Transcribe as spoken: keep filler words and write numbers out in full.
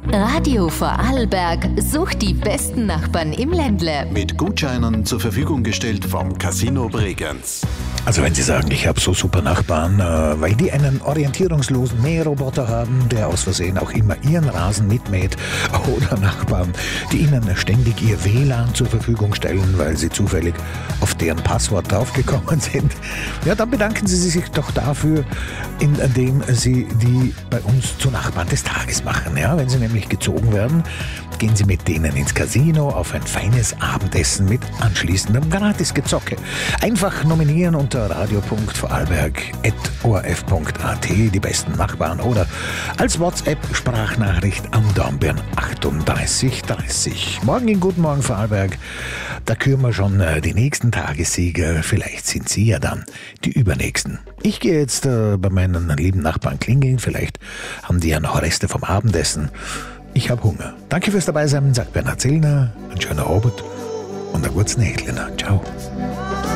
Radio Vorarlberg sucht die besten Nachbarn im Ländle. Mit Gutscheinen zur Verfügung gestellt vom Casino Bregenz. Also wenn Sie sagen, ich habe so super Nachbarn, äh, weil die einen orientierungslosen Mähroboter haben, der aus Versehen auch immer Ihren Rasen mitmäht, oder Nachbarn, die Ihnen ständig Ihr W L A N zur Verfügung stellen, weil Sie zufällig auf deren Passwort draufgekommen sind, ja, dann bedanken Sie sich doch dafür, indem Sie die bei uns zu Nachbarn des Tages machen. Ja, wenn Sie nämlich gezogen werden, gehen Sie mit denen ins Casino auf ein feines Abendessen mit anschließendem Gratisgezocke. Einfach nominieren unter radio punkt vorarlberg at o r f punkt a t die besten Nachbarn oder als WhatsApp-Sprachnachricht am Dornbirn achtunddreißig dreißig. Morgen in Guten Morgen Vorarlberg, da küren wir schon äh, die nächsten Tagessieger. Vielleicht sind Sie ja dann die übernächsten. Ich gehe jetzt äh, bei meinen lieben Nachbarn klingeln. Vielleicht haben die ja noch Reste vom Abendessen. Ich habe Hunger. Danke fürs Dabeisein, sagt Bernhard Zillner. Ein schöner Abend und ein gutes Nächtchen. Ciao.